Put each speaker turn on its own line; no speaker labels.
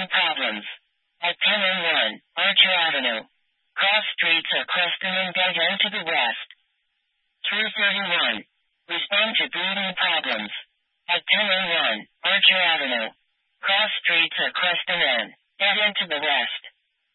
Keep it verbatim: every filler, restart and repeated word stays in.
problems. At ten oh one, Archer Avenue. Cross streets are Creston and dead end to the west. three thirty-one. Respond to breathing problems. At ten oh one, Archer Avenue. Cross streets are Creston and dead end to the west.